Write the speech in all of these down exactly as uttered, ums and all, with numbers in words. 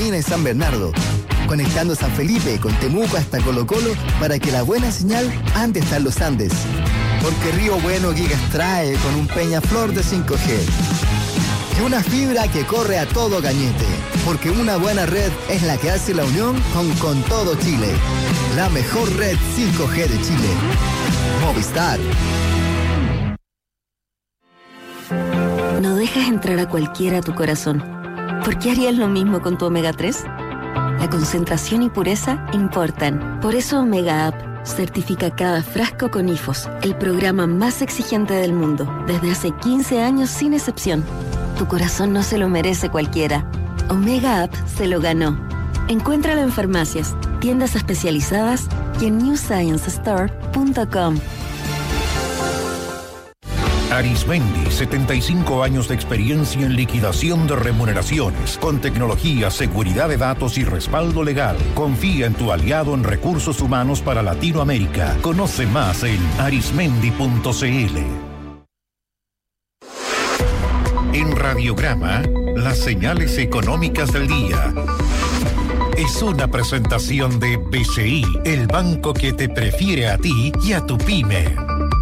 termina en San Bernardo, conectando San Felipe con Temuco hasta Colo Colo para que la buena señal ande hasta en los Andes. Porque Río Bueno Gigas trae con un Peñaflor de cinco G. Y una fibra que corre a todo cañete. Porque una buena red es la que hace la unión con Con Todo Chile. La mejor red cinco G de Chile. Movistar. No dejas entrar a cualquiera a tu corazón. ¿Por qué harías lo mismo con tu omega tres? La concentración y pureza importan. Por eso Omega Up certifica cada frasco con I F O S, el programa más exigente del mundo, desde hace quince años sin excepción. Tu corazón no se lo merece cualquiera. Omega Up se lo ganó. Encuéntralo en farmacias, tiendas especializadas y en new science store punto com. Arismendi, setenta y cinco años de experiencia en liquidación de remuneraciones, con tecnología, seguridad de datos y respaldo legal. Confía en tu aliado en recursos humanos para Latinoamérica. Conoce más en arismendi punto c l. En Radiograma, las señales económicas del día. Es una presentación de B C I, el banco que te prefiere a ti y a tu pyme.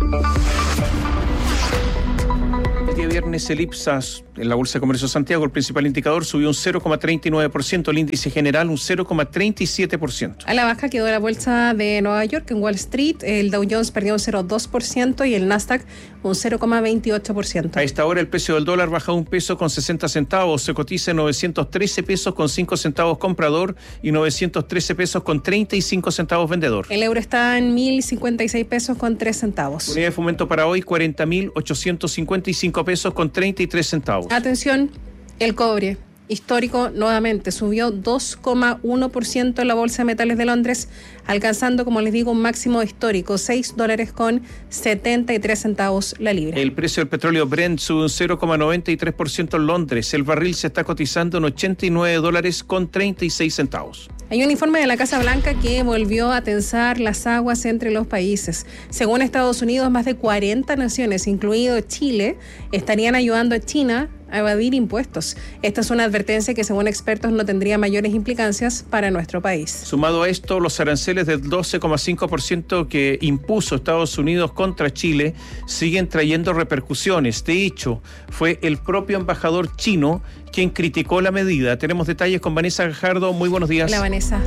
Día viernes el IPSAS en la Bolsa de Comercio de Santiago, el principal indicador, subió un cero coma treinta y nueve por ciento, el índice general un cero coma treinta y siete por ciento. A la baja quedó la bolsa de Nueva York en Wall Street, el Dow Jones perdió un cero coma dos por ciento y el Nasdaq un cero coma veintiocho por ciento. A esta hora el precio del dólar baja un peso con sesenta centavos, se cotiza en novecientos trece pesos con cinco centavos comprador y novecientos trece pesos con treinta y cinco centavos vendedor. El euro está en mil cincuenta y seis pesos con tres centavos. Unidad de fomento para hoy cuarenta mil ochocientos cincuenta y cinco pesos con treinta y tres centavos. Atención, el cobre histórico nuevamente subió dos coma uno por ciento en la Bolsa de Metales de Londres, alcanzando, como les digo, un máximo histórico, seis dólares con setenta y tres centavos la libra. El precio del petróleo Brent sube un cero coma noventa y tres por ciento en Londres. El barril se está cotizando en ochenta y nueve dólares con treinta y seis centavos. Hay un informe de la Casa Blanca que volvió a tensar las aguas entre los países. Según Estados Unidos, más de cuarenta naciones, incluido Chile, estarían ayudando a China a evadir impuestos. Esta es una advertencia que, según expertos, no tendría mayores implicancias para nuestro país. Sumado a esto, los aranceles del doce coma cinco por ciento que impuso Estados Unidos contra Chile siguen trayendo repercusiones. De hecho, fue el propio embajador chino quien criticó la medida. Tenemos detalles con Vanessa Gajardo. Muy buenos días. Hola, Vanessa.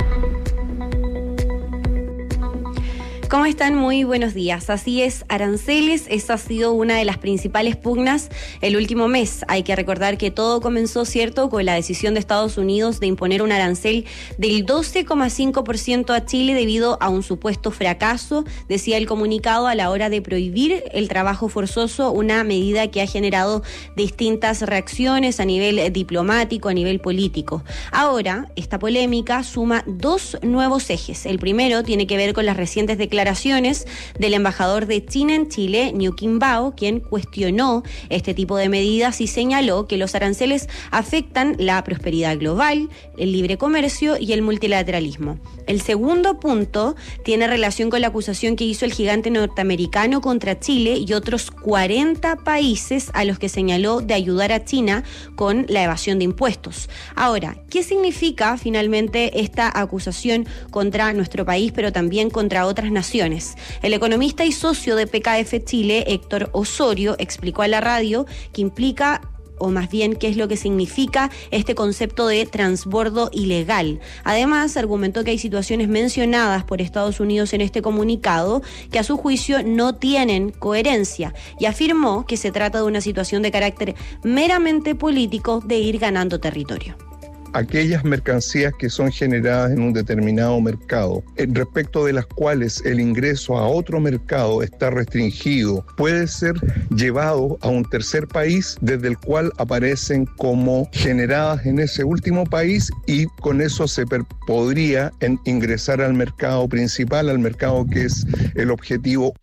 ¿Cómo están? Muy buenos días. Así es, aranceles, esa ha sido una de las principales pugnas el último mes. Hay que recordar que todo comenzó, ¿cierto?, con la decisión de Estados Unidos de imponer un arancel del doce coma cinco por ciento a Chile debido a un supuesto fracaso, decía el comunicado, a la hora de prohibir el trabajo forzoso, una medida que ha generado distintas reacciones a nivel diplomático, a nivel político. Ahora, esta polémica suma dos nuevos ejes. El primero tiene que ver con las recientes declaraciones declaraciones del embajador de China en Chile, Niu Qimbao, quien cuestionó este tipo de medidas y señaló que los aranceles afectan la prosperidad global, el libre comercio y el multilateralismo. El segundo punto tiene relación con la acusación que hizo el gigante norteamericano contra Chile y otros cuarenta países a los que señaló de ayudar a China con la evasión de impuestos. Ahora, ¿qué significa finalmente esta acusación contra nuestro país, pero también contra otras naciones? El economista y socio de P K F Chile, Héctor Osorio, explicó a la radio que implica, o más bien qué es lo que significa este concepto de transbordo ilegal. Además, argumentó que hay situaciones mencionadas por Estados Unidos en este comunicado que a su juicio no tienen coherencia y afirmó que se trata de una situación de carácter meramente político de ir ganando territorio. Aquellas mercancías que son generadas en un determinado mercado, respecto de las cuales el ingreso a otro mercado está restringido, puede ser llevado a un tercer país desde el cual aparecen como generadas en ese último país y con eso se per- podría en ingresar al mercado principal, al mercado que es el objetivo.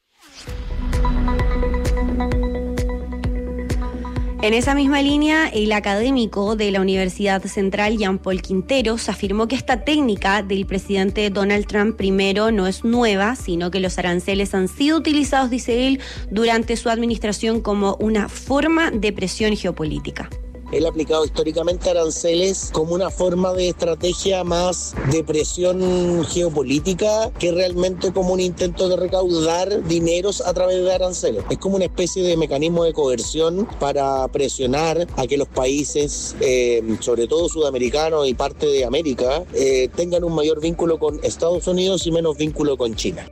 En esa misma línea, el académico de la Universidad Central, Jean-Paul Quinteros, afirmó que esta técnica del presidente Donald Trump primero no es nueva, sino que los aranceles han sido utilizados, dice él, durante su administración como una forma de presión geopolítica. Él ha aplicado históricamente aranceles como una forma de estrategia más de presión geopolítica que realmente como un intento de recaudar dineros a través de aranceles. Es como una especie de mecanismo de coerción para presionar a que los países, eh, sobre todo sudamericanos y parte de América, eh, tengan un mayor vínculo con Estados Unidos y menos vínculo con China.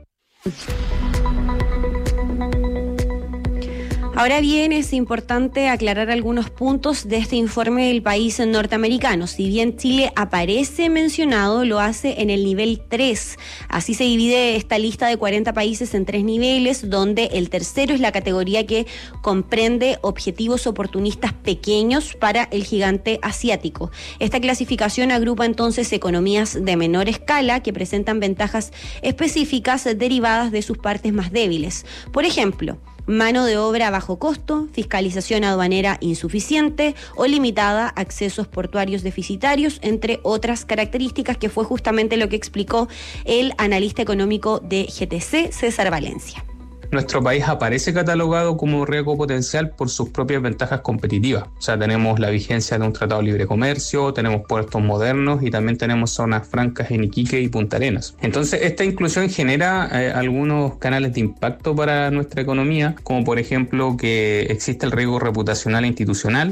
Ahora bien, es importante aclarar algunos puntos de este informe del país norteamericano. Si bien Chile aparece mencionado, lo hace en el nivel tres. Así se divide esta lista de cuarenta países en tres niveles, donde el tercero es la categoría que comprende objetivos oportunistas pequeños para el gigante asiático. Esta clasificación agrupa entonces economías de menor escala que presentan ventajas específicas derivadas de sus partes más débiles. Por ejemplo, mano de obra a bajo costo, fiscalización aduanera insuficiente o limitada, accesos portuarios deficitarios, entre otras características, que fue justamente lo que explicó el analista económico de G T C, César Valencia. Nuestro país aparece catalogado como riesgo potencial por sus propias ventajas competitivas. O sea, tenemos la vigencia de un tratado de libre comercio, tenemos puertos modernos y también tenemos zonas francas en Iquique y Punta Arenas. Entonces, esta inclusión genera eh, algunos canales de impacto para nuestra economía, como por ejemplo que existe el riesgo reputacional e institucional.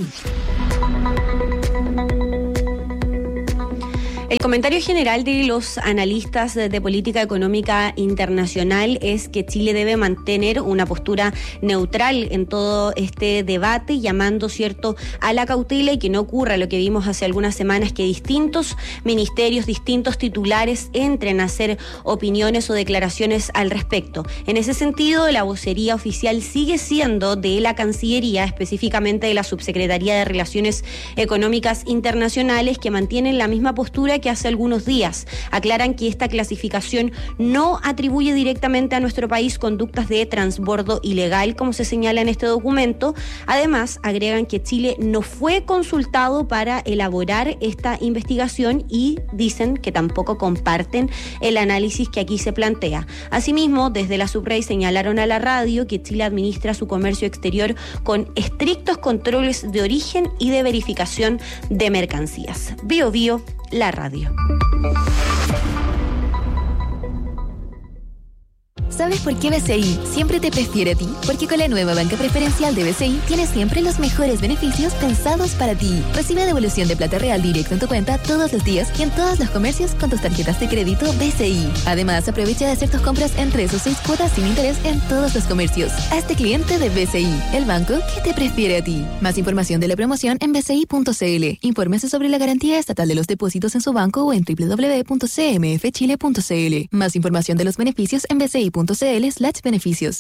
El comentario general de los analistas de política económica internacional es que Chile debe mantener una postura neutral en todo este debate, llamando, cierto, a la cautela y que no ocurra lo que vimos hace algunas semanas, que distintos ministerios, distintos titulares entren a hacer opiniones o declaraciones al respecto. En ese sentido, la vocería oficial sigue siendo de la Cancillería, específicamente de la Subsecretaría de Relaciones Económicas Internacionales, que mantienen la misma postura que hace algunos días. Aclaran que esta clasificación no atribuye directamente a nuestro país conductas de transbordo ilegal, como se señala en este documento. Además, agregan que Chile no fue consultado para elaborar esta investigación y dicen que tampoco comparten el análisis que aquí se plantea. Asimismo, desde la Subrey señalaron a la radio que Chile administra su comercio exterior con estrictos controles de origen y de verificación de mercancías. Bio Bio, la radio. ¿Sabes por qué B C I siempre te prefiere a ti? Porque con la nueva banca preferencial de B C I tienes siempre los mejores beneficios pensados para ti. Recibe devolución de plata real directo en tu cuenta todos los días y en todos los comercios con tus tarjetas de crédito B C I. Además, aprovecha de hacer tus compras en tres o seis cuotas sin interés en todos los comercios. Hazte cliente de B C I, el banco que te prefiere a ti. Más información de la promoción en b c i punto c l. Infórmese sobre la garantía estatal de los depósitos en su banco o en doble u doble u doble u punto c m f chile punto c l. Más información de los beneficios en b c i punto c l slash beneficios.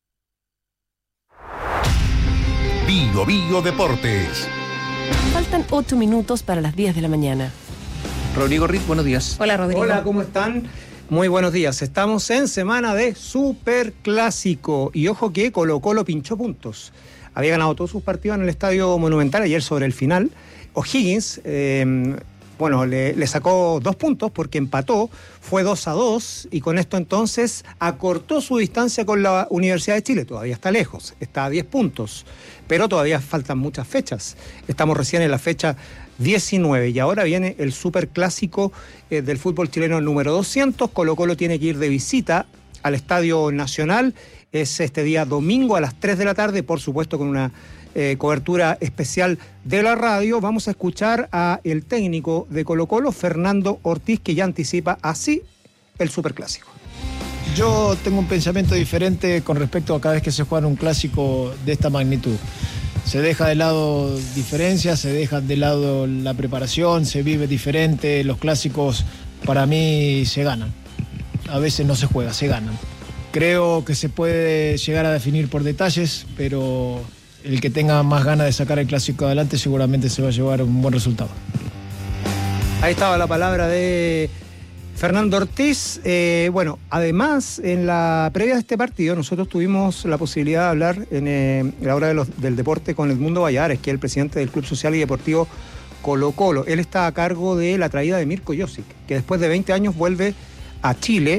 Bio Bio Deportes. Faltan ocho minutos para las diez de la mañana. Rodrigo Riz, buenos días. Hola, Rodrigo. Hola, ¿cómo están? Muy buenos días. Estamos en semana de Superclásico. Y ojo que Colo Colo pinchó puntos. Había ganado todos sus partidos en el Estadio Monumental ayer sobre el final. O'Higgins, eh, bueno, le, le sacó dos puntos porque empató, fue dos a dos y con esto entonces acortó su distancia con la Universidad de Chile. Todavía está lejos, está a diez puntos, pero todavía faltan muchas fechas. Estamos recién en la fecha diecinueve y ahora viene el Superclásico eh, del fútbol chileno número doscientos. Colo Colo tiene que ir de visita al Estadio Nacional. Es este día domingo a las tres de la tarde, por supuesto con una eh, cobertura especial de la radio. Vamos a escuchar a el técnico de Colo Colo, Fernando Ortiz, que ya anticipa así el Superclásico. Yo tengo un pensamiento diferente con respecto a cada vez que se juega un clásico de esta magnitud. Se deja de lado diferencias, se deja de lado la preparación, se vive diferente. Los clásicos para mí se ganan. A veces no se juega, se ganan. Creo que se puede llegar a definir por detalles, pero el que tenga más ganas de sacar el clásico adelante seguramente se va a llevar un buen resultado. Ahí estaba la palabra de Fernando Ortiz. Eh, bueno, además, en la previa de este partido, nosotros tuvimos la posibilidad de hablar en eh, la hora de los, del deporte con Edmundo Valladares, que es el presidente del Club Social y Deportivo Colo Colo. Él está a cargo de la traída de Mirko Josic, que después de veinte años vuelve a Chile.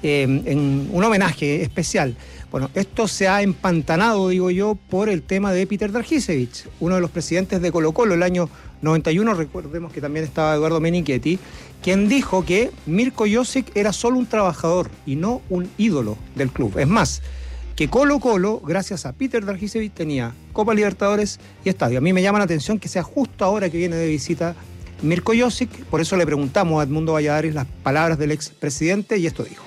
eh, en un homenaje especial. Bueno, esto se ha empantanado, digo yo, por el tema de Peter Dragicevich, uno de los presidentes de Colo-Colo el año noventa y uno, recordemos que también estaba Eduardo Menichetti, quien dijo que Mirko Josic era solo un trabajador y no un ídolo del club. Es más, que Colo-Colo, gracias a Peter Dragicevich, tenía Copa Libertadores y estadio. A mí me llama la atención que sea justo ahora que viene de visita Mirko Josic, por eso le preguntamos a Edmundo Valladares las palabras del expresidente y esto dijo.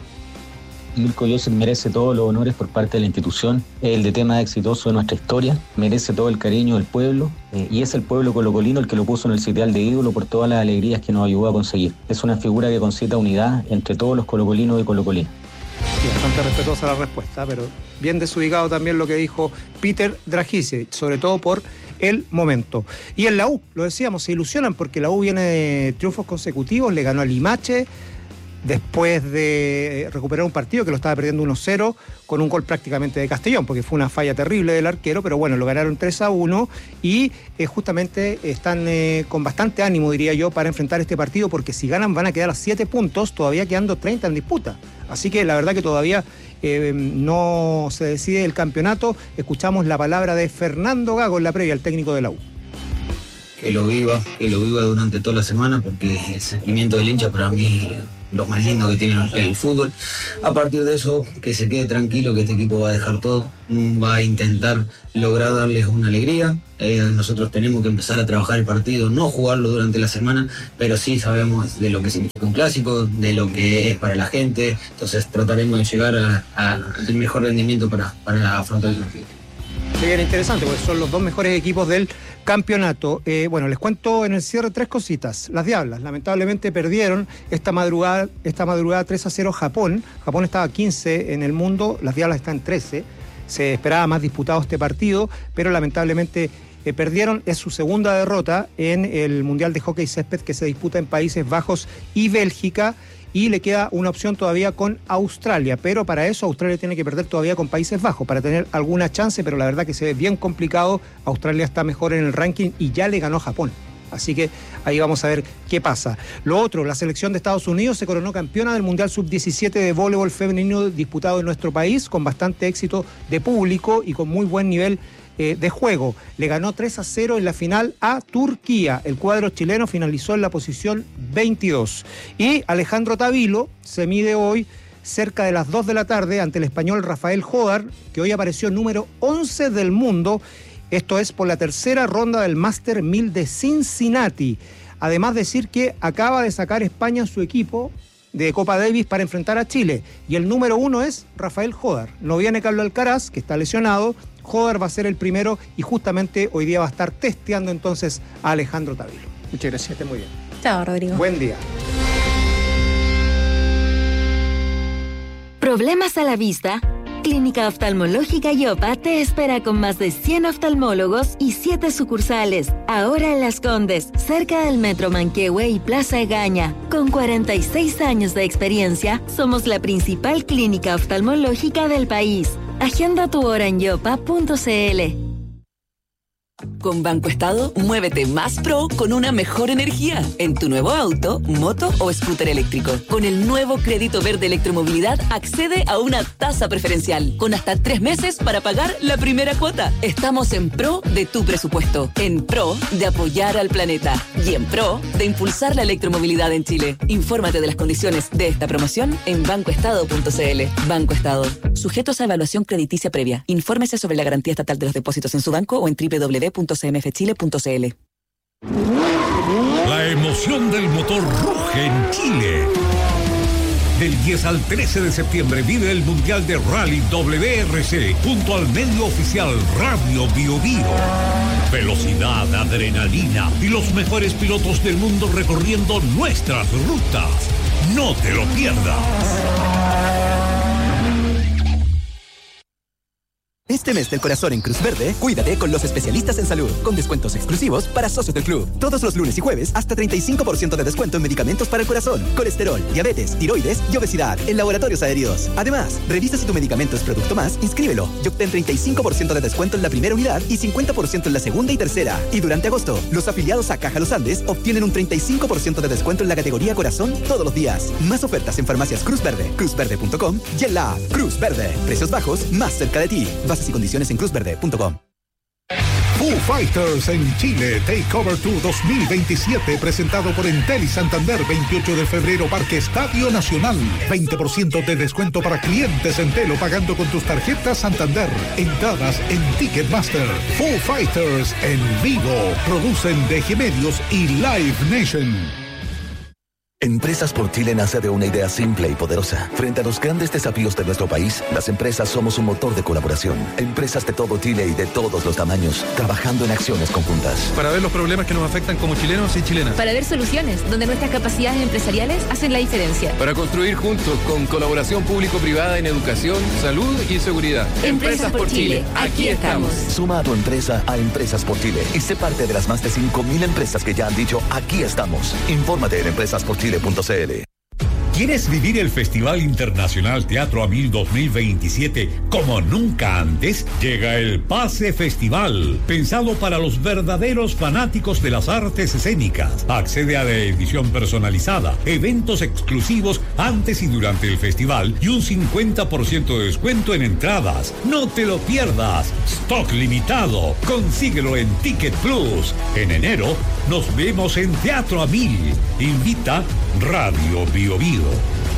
Mirko Josic merece todos los honores por parte de la institución, es el D T más exitoso de nuestra historia, merece todo el cariño del pueblo eh, y es el pueblo colocolino el que lo puso en el sitial de ídolo por todas las alegrías que nos ayudó a conseguir. Es una figura que concita unidad entre todos los colocolinos y colocolinas. Sí, bastante respetuosa la respuesta, pero bien desubicado también lo que dijo Peter Dragicevich, sobre todo por el momento. Y en la U, lo decíamos, se ilusionan porque la U viene de triunfos consecutivos, le ganó a Limache, después de recuperar un partido que lo estaba perdiendo uno cero con un gol prácticamente de Castellón, porque fue una falla terrible del arquero, pero bueno, lo ganaron tres a uno y eh, justamente están eh, con bastante ánimo, diría yo, para enfrentar este partido, porque si ganan van a quedar a siete puntos, todavía quedando treinta en disputa. Así que la verdad que todavía eh, no se decide el campeonato. Escuchamos la palabra de Fernando Gago en la previa, el técnico de la U. Que lo viva, que lo viva durante toda la semana, porque el sentimiento del hincha para mí lo más lindo que tiene el fútbol. A partir de eso, que se quede tranquilo, que este equipo va a dejar todo, va a intentar lograr darles una alegría. Eh, nosotros tenemos que empezar a trabajar el partido, no jugarlo durante la semana, pero sí sabemos de lo que significa un clásico, de lo que es para la gente, entonces trataremos de llegar al mejor rendimiento para, para afrontar el partido. Bien interesante, porque son los dos mejores equipos del campeonato. Eh, bueno, les cuento en el cierre tres cositas. Las Diablas, lamentablemente perdieron esta madrugada, esta madrugada tres a cero Japón. Japón estaba quince en el mundo, las Diablas están trece. Se esperaba más disputado este partido, pero lamentablemente eh, perdieron. Es su segunda derrota en el Mundial de Hockey Césped que se disputa en Países Bajos y Bélgica. Y le queda una opción todavía con Australia, pero para eso Australia tiene que perder todavía con Países Bajos para tener alguna chance, pero la verdad que se ve bien complicado. Australia está mejor en el ranking y ya le ganó a Japón. Así que ahí vamos a ver qué pasa. Lo otro, la selección de Estados Unidos se coronó campeona del Mundial sub diecisiete de voleibol femenino disputado en nuestro país, con bastante éxito de público y con muy buen nivel Eh, de juego. Le ganó tres a cero en la final a Turquía. El cuadro chileno finalizó en la posición veintidós. Y Alejandro Tavilo se mide hoy cerca de las dos de la tarde ante el español Rafael Jodar, que hoy apareció número once del mundo. Esto es por la tercera ronda del Master mil de Cincinnati. Además decir que acaba de sacar España su equipo de Copa Davis para enfrentar a Chile. Y el número uno es Rafael Jodar. No viene Carlos Alcaraz, que está lesionado. Jodar va a ser el primero y justamente hoy día va a estar testeando entonces a Alejandro Tavilo. Muchas gracias, esté muy bien. Chao, Rodrigo. Buen día. ¿Problemas a la vista? Clínica Oftalmológica Yopa te espera con más de cien oftalmólogos y siete sucursales. Ahora en Las Condes, cerca del Metro Manquehue y Plaza Egaña. Con cuarenta y seis años de experiencia, somos la principal clínica oftalmológica del país. Agenda tu hora en yopa punto cl. Con Banco Estado, muévete más pro con una mejor energía en tu nuevo auto, moto o scooter eléctrico. Con el nuevo crédito verde electromovilidad, accede a una tasa preferencial con hasta tres meses para pagar la primera cuota. Estamos en pro de tu presupuesto, en pro de apoyar al planeta y en pro de impulsar la electromovilidad en Chile. Infórmate de las condiciones de esta promoción en banco estado punto cl. Banco Estado. Sujetos a evaluación crediticia previa. Infórmese sobre la garantía estatal de los depósitos en su banco o en doble u doble u doble u punto c m f chile punto c l. La emoción del motor ruge en Chile. Del diez al trece de septiembre vive el Mundial de Rally W R C junto al medio oficial Radio Bio Bio. Velocidad, adrenalina y los mejores pilotos del mundo recorriendo nuestras rutas. No te lo pierdas. Este Este mes del corazón en Cruz Verde, cuídate con los especialistas en salud, con descuentos exclusivos para socios del club. Todos los lunes y jueves, hasta treinta y cinco por ciento de descuento en medicamentos para el corazón, colesterol, diabetes, tiroides y obesidad en laboratorios adheridos. Además, revisa si tu medicamento es producto más, inscríbelo y obtén treinta y cinco por ciento de descuento en la primera unidad y cincuenta por ciento en la segunda y tercera. Y durante agosto, los afiliados a Caja Los Andes obtienen un treinta y cinco por ciento de descuento en la categoría corazón todos los días. Más ofertas en farmacias Cruz Verde, cruz verde punto com y en la app Cruz Verde. Precios bajos más cerca de ti. Bases y condiciones en cruz verde punto com. Foo Fighters en Chile, Takeover Tour dos mil veintisiete, presentado por Entel y Santander, veintiocho de febrero, Parque Estadio Nacional. veinte por ciento de descuento para clientes Entel o pagando con tus tarjetas Santander. Entradas en Ticketmaster. Foo Fighters en vivo. Producen D G Medios y Live Nation. Empresas por Chile nace de una idea simple y poderosa. Frente a los grandes desafíos de nuestro país, las empresas somos un motor de colaboración. Empresas de todo Chile y de todos los tamaños, trabajando en acciones conjuntas. Para ver los problemas que nos afectan como chilenos y chilenas. Para ver soluciones donde nuestras capacidades empresariales hacen la diferencia. Para construir juntos con colaboración público-privada en educación, salud y seguridad. Empresas por Chile, aquí estamos. Suma a tu empresa a Empresas por Chile y sé parte de las más de cinco mil empresas que ya han dicho aquí estamos. Infórmate en empresas por chile punto c l. ¿Quieres vivir el Festival Internacional Teatro Amil dos mil veintisiete como nunca antes? Llega el Pase Festival, pensado para los verdaderos fanáticos de las artes escénicas. Accede a la edición personalizada, eventos exclusivos antes y durante el festival y un cincuenta por ciento de descuento en entradas. ¡No te lo pierdas! Stock limitado. Consíguelo en Ticket Plus. En enero nos vemos en Teatro Amil. Invita Radio Bio Bio.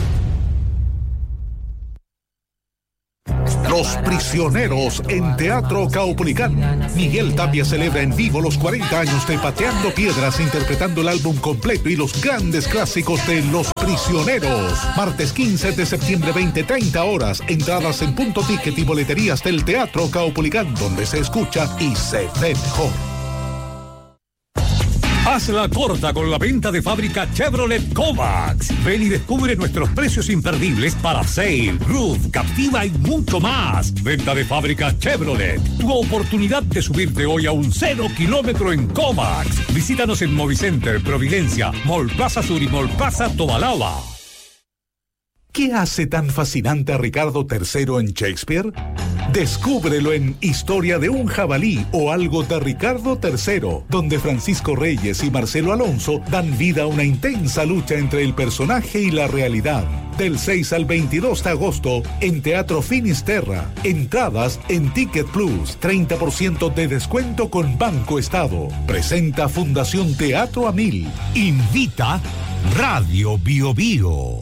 Los Prisioneros en Teatro Caupolicán. Miguel Tapia celebra en vivo los cuarenta años de Pateando Piedras, interpretando el álbum completo y los grandes clásicos de Los Prisioneros. Martes quince de septiembre, veinte treinta horas. Entradas en Punto Ticket y boleterías del Teatro Caupolicán, donde se escucha y se ve mejor. Hazla corta con la venta de fábrica Chevrolet Kovacs. Ven y descubre nuestros precios imperdibles para Sail, Roof, Captiva y mucho más. Venta de fábrica Chevrolet. Tu oportunidad de subirte hoy a un cero kilómetro en Kovacs. Visítanos en Movicenter, Providencia, Mall Plaza Sur y Mall Plaza Tobalaba. ¿Qué hace tan fascinante a Ricardo tercero en Shakespeare? Descúbrelo en Historia de un jabalí o Algo de Ricardo tercero, donde Francisco Reyes y Marcelo Alonso dan vida a una intensa lucha entre el personaje y la realidad. Del seis al veintidós de agosto en Teatro Finisterra. Entradas en Ticket Plus, treinta por ciento de descuento con Banco Estado. Presenta Fundación Teatro Amil. Invita Radio Bio Bio.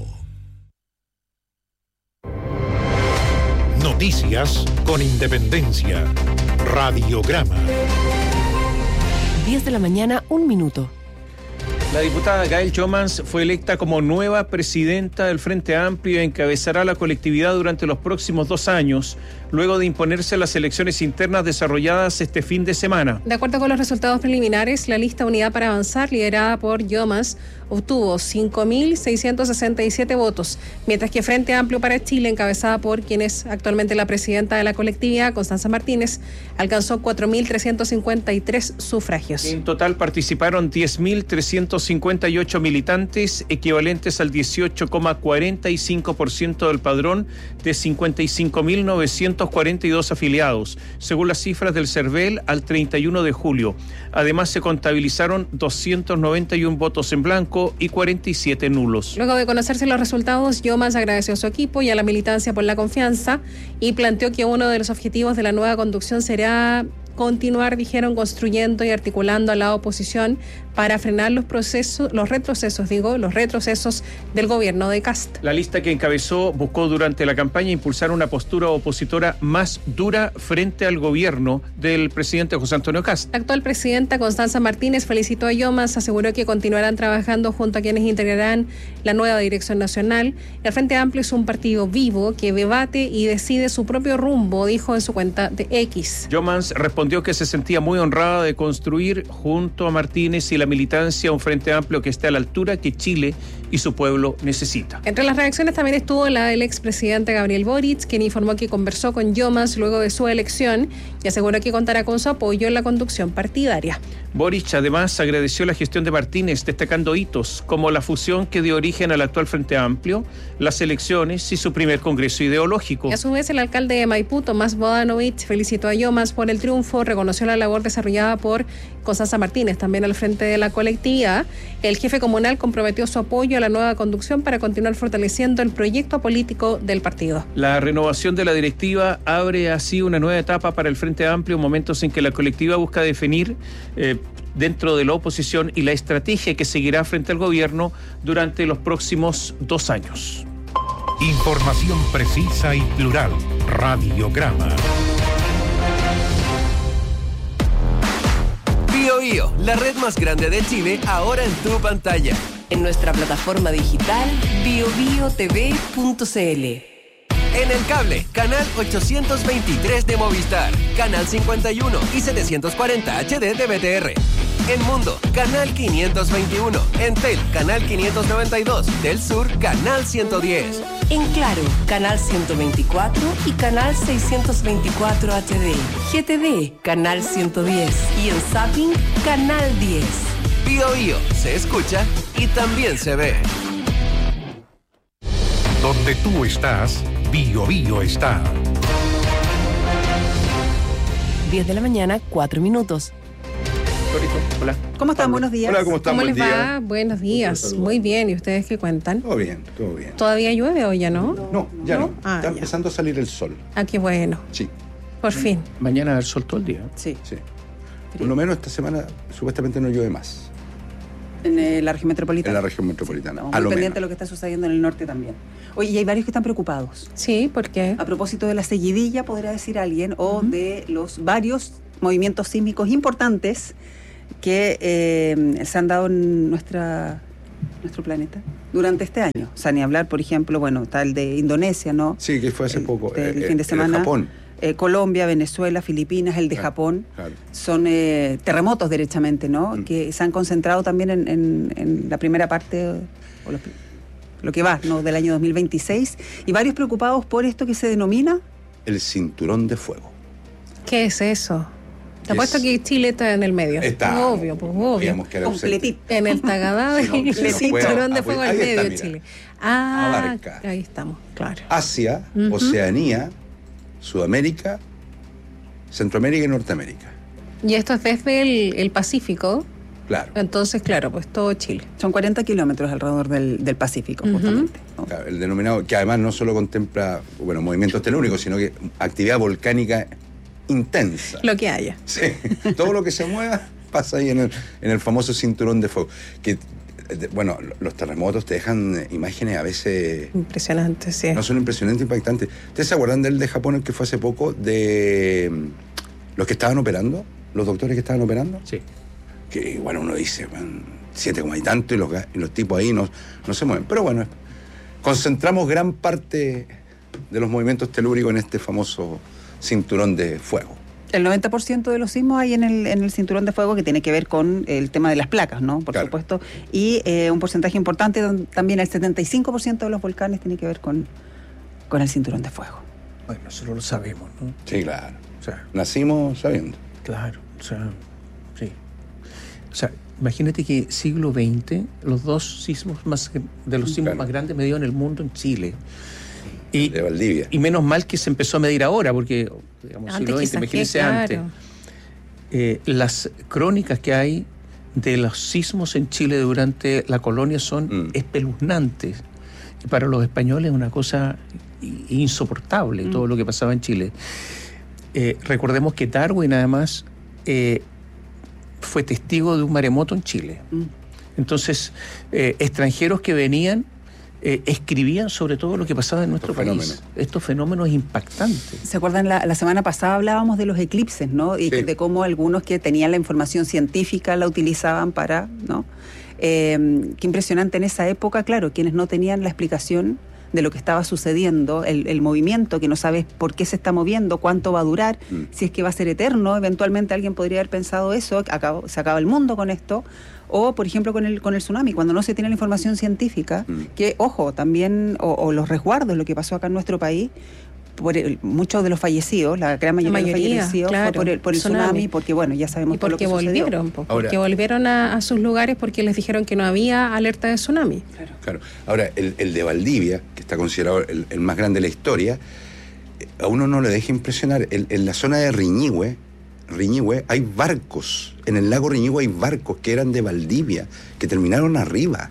Noticias con independencia. Radiograma. diez de la mañana, un minuto. La diputada Gail Jomans fue electa como nueva presidenta del Frente Amplio y encabezará la colectividad durante los próximos dos años, luego de imponerse las elecciones internas desarrolladas este fin de semana. De acuerdo con los resultados preliminares, la lista Unidad para Avanzar, liderada por Jomans, obtuvo cinco mil seiscientos sesenta y siete votos, mientras que Frente Amplio para Chile, encabezada por quien es actualmente la presidenta de la colectividad, Constanza Martínez, alcanzó cuatro mil trescientos cincuenta y tres sufragios. En total participaron diez mil trescientos cincuenta y ocho militantes, equivalentes al dieciocho coma cuarenta y cinco por ciento del padrón de cincuenta y cinco mil novecientos cuarenta y dos afiliados, según las cifras del CERVEL al treinta y uno de julio. Además, se contabilizaron doscientos noventa y uno votos en blanco y cuarenta y siete nulos. Luego de conocerse los resultados, Jomans agradeció a su equipo y a la militancia por la confianza y planteó que uno de los objetivos de la nueva conducción será continuar, dijeron, construyendo y articulando a la oposición para frenar los procesos, los retrocesos, digo, los retrocesos del gobierno de Kast. La lista que encabezó buscó durante la campaña impulsar una postura opositora más dura frente al gobierno del presidente José Antonio Kast. La actual presidenta Constanza Martínez felicitó a Jomans, aseguró que continuarán trabajando junto a quienes integrarán la nueva dirección nacional. El Frente Amplio es un partido vivo que debate y decide su propio rumbo, dijo en su cuenta de X. Jomans respondió respondió que se sentía muy honrada de construir junto a Martínez y la militancia un frente amplio que esté a la altura que Chile y su pueblo necesita. Entre las reacciones también estuvo la del expresidente Gabriel Boric, quien informó que conversó con Llomas luego de su elección y aseguró que contará con su apoyo en la conducción partidaria. Boric además agradeció la gestión de Martínez, destacando hitos como la fusión que dio origen al actual Frente Amplio, las elecciones y su primer congreso ideológico. Y a su vez, el alcalde de Maipú, Tomás Bodanovich, felicitó a Llomas por el triunfo, reconoció la labor desarrollada por Constanza Martínez, también al frente de la colectividad. El jefe comunal comprometió su apoyo a la nueva conducción para continuar fortaleciendo el proyecto político del partido. La renovación de la directiva abre así una nueva etapa para el Frente Amplio, momentos en que la colectiva busca definir eh, dentro de la oposición y la estrategia que seguirá frente al gobierno durante los próximos dos años. Información precisa y plural. Radiograma. Bio Bio, la red más grande de Chile, ahora en tu pantalla. En nuestra plataforma digital bio bio t v punto c l. En el cable, canal ochocientos veintitrés de Movistar, canal cincuenta y uno y setecientos cuarenta H D de B T R. En Mundo, canal quinientos veintiuno. En Tel, canal quinientos noventa y dos. Del Sur, canal ciento diez. En Claro, canal ciento veinticuatro y canal seiscientos veinticuatro H D. G T V, canal ciento diez. Y en Zapping, canal diez. Bio Bio, se escucha y también se ve. Donde tú estás, Bio Bio está. diez de la mañana, cuatro minutos. Hola. ¿Cómo están? Buenos días. Hola, ¿cómo están? ¿Cómo Buen les día. va? Buenos días. Muy bien. ¿Y ustedes qué cuentan? Todo bien, todo bien. ¿Todavía llueve hoy ya no? No, ya no. Ah, Está ya. empezando a salir el sol. Ah, qué bueno. Sí. Por fin. Mañana va a haber sol todo el día. Sí. Sí. Por lo menos esta semana supuestamente no llueve más En eh, la región metropolitana. en la región metropolitana. Estamos a muy lo pendiente menos. de lo que está sucediendo en el norte también. Oye, y hay varios que están preocupados. Sí, ¿por qué? A propósito de la seguidilla, podría decir alguien, o uh-huh. de los varios movimientos sísmicos importantes que eh, se han dado en nuestra, nuestro planeta durante este año. O sea, ni hablar, por ejemplo, bueno, está el de Indonesia, ¿no? Sí, que fue hace el, poco. El eh, fin de semana. El Japón. Eh, Colombia, Venezuela, Filipinas, el de claro, Japón. Claro. Son eh, terremotos, derechamente, ¿no? Mm. Que se han concentrado también en, en, en la primera parte, o lo, lo que va, ¿no? Del año dos mil veintiséis. Y varios preocupados por esto que se denomina... El cinturón de fuego. ¿Qué es eso? Te apuesto que Chile está en el medio. Está. Obvio, pues obvio. Completito. En el Tagadá del si no, si no cinturón de ah, fuego pues, al medio está, de Chile. Ah, abarca ahí estamos, claro. Asia, uh-huh. Oceanía, Sudamérica, Centroamérica y Norteamérica. Y esto es desde el, el Pacífico. Claro. Entonces, claro, pues todo Chile. Son cuarenta kilómetros alrededor del, del Pacífico, uh-huh. justamente. ¿no? Claro, el denominado, que además no solo contempla, bueno, movimientos telúricos, sino que actividad volcánica intensa. Lo que haya. Sí, todo lo que se mueva pasa ahí en el, en el famoso cinturón de fuego. Que, bueno, los terremotos te dejan imágenes a veces... Impresionantes, sí. No son impresionantes, impactantes. ¿Ustedes se acuerdan del de Japón, el que fue hace poco, de los que estaban operando? ¿Los doctores que estaban operando? Sí. Que, bueno, uno dice, bueno, siete coma y tanto, y los, y los tipos ahí no, no se mueven. Pero bueno, concentramos gran parte de los movimientos telúricos en este famoso cinturón de fuego. El noventa por ciento de los sismos hay en el, en el cinturón de fuego, que tiene que ver con el tema de las placas, ¿no? Por claro. supuesto. Y eh, un porcentaje importante, también el setenta y cinco por ciento de los volcanes tiene que ver con, con el cinturón de fuego. Bueno, nosotros lo sabemos, ¿no? Sí, claro. O sea, nacimos sabiendo. Claro, o sea, sí. O sea, imagínate que siglo veinte, los dos sismos más de los sismos claro. más grandes medidos en el mundo en Chile. Y, de Valdivia. Y menos mal que se empezó a medir ahora, porque, digamos, antes siglo veinte, imagínense claro. antes. Eh, las crónicas que hay de los sismos en Chile durante la colonia son mm. espeluznantes. Y para los españoles es una cosa insoportable mm. todo lo que pasaba en Chile. Eh, recordemos que Darwin, además, eh, fue testigo de un maremoto en Chile. Mm. Entonces, eh, extranjeros que venían Eh, escribían sobre todo lo que pasaba en nuestro Estos país. Fenómenos. Estos fenómenos impactantes. ¿Se acuerdan? La, la semana pasada hablábamos de los eclipses, ¿no? Y sí. de cómo algunos que tenían la información científica la utilizaban para, ¿no? Eh, qué impresionante en esa época, claro, quienes no tenían la explicación de lo que estaba sucediendo, el, el movimiento que no sabes por qué se está moviendo, cuánto va a durar, mm. si es que va a ser eterno, eventualmente alguien podría haber pensado eso, acabó, se acaba el mundo con esto, o por ejemplo con el con el tsunami, cuando no se tiene la información científica, mm. que ojo, también, o, o los resguardos, lo que pasó acá en nuestro país, por el, muchos de los fallecidos, la gran mayoría, mayoría de los fallecidos claro, fue por el, por el tsunami. tsunami, porque bueno, ya sabemos y todo lo que volvieron, sucedió. Porque Ahora, volvieron a, a sus lugares porque les dijeron que no había alerta de tsunami. Claro. claro. Ahora, el, el de Valdivia, que está considerado el, el más grande de la historia, a uno no le deja impresionar. El, en la zona de Riñihue, Riñihue, hay barcos, en el lago Riñihue hay barcos que eran de Valdivia, que terminaron arriba.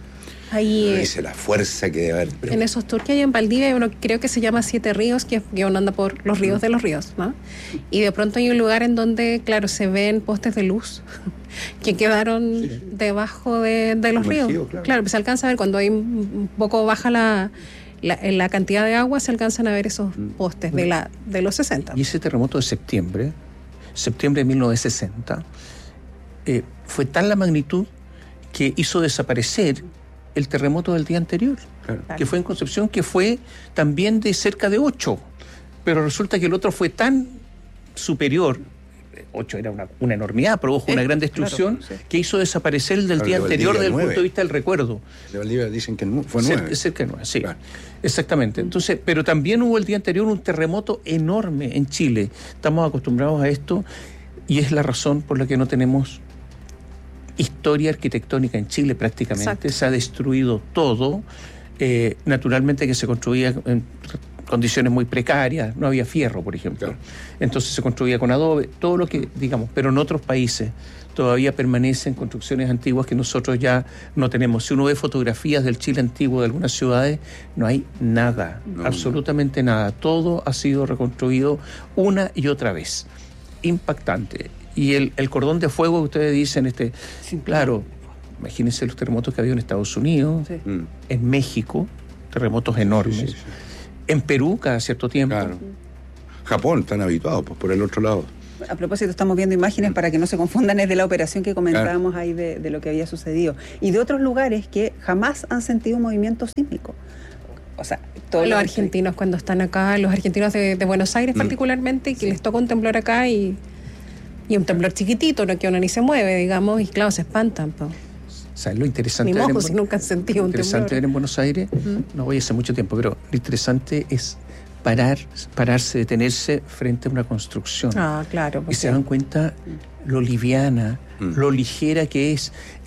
Ahí, dice la fuerza que debe haber. Pero... En esos tours que hay en Valdivia hay uno creo que se llama Siete Ríos, que, que uno anda por los ríos de los ríos, ¿no? Y de pronto hay un lugar en donde, claro, se ven postes de luz que quedaron sí. debajo de, de los ríos. Claro. claro, pues se alcanza a ver cuando hay un poco baja la, la, la cantidad de agua, se alcanzan a ver esos postes de, la, de los sesenta. Y ese terremoto de septiembre, septiembre de mil novecientos sesenta, eh, fue tal la magnitud que hizo desaparecer el terremoto del día anterior, claro. que fue en Concepción, que fue también de cerca de ocho, pero resulta que el otro fue tan superior, ocho era una, una enormidad, produjo eh, una gran destrucción, claro, sí. que hizo desaparecer el del claro, día de anterior desde el punto de vista del recuerdo. De Valdivia dicen que fue nueve. Cerca de nueve, sí, claro. exactamente. Entonces, pero también hubo el día anterior un terremoto enorme en Chile. Estamos acostumbrados a esto y es la razón por la que no tenemos historia arquitectónica en Chile prácticamente. Exacto. Se ha destruido todo. Eh, naturalmente que se construía en condiciones muy precarias, no había fierro, por ejemplo. Claro. Entonces se construía con adobe, todo lo que, digamos, pero en otros países todavía permanecen construcciones antiguas que nosotros ya no tenemos. Si uno ve fotografías del Chile antiguo de algunas ciudades, no hay nada, no, absolutamente no. nada. Todo ha sido reconstruido una y otra vez. Impactante. Y el, el cordón de fuego que ustedes dicen, este, sí, claro, imagínense los terremotos que había en Estados Unidos, sí. en México, terremotos enormes, sí, sí, sí. en Perú cada cierto tiempo. Claro. Japón, están habituados, pues por el otro lado. A propósito, estamos viendo imágenes para que no se confundan, es de la operación que comentábamos claro. ahí de, de lo que había sucedido. Y de otros lugares que jamás han sentido un movimiento sísmico. O sea, todos los argentinos cuando están acá, los argentinos de, de Buenos Aires mm. particularmente, que sí. les toca un temblor acá y... Y un temblor chiquitito, no que uno ni se mueve, digamos, y claro, se espantan. Po. ¿Sabes lo interesante? Ni mojos, si nunca han sentido un temblor. Lo interesante en Buenos Aires, uh-huh. no voy hace mucho tiempo, pero lo interesante es parar, pararse, detenerse frente a una construcción. Ah, claro. Y se dan cuenta lo liviana, uh-huh. lo ligera que es.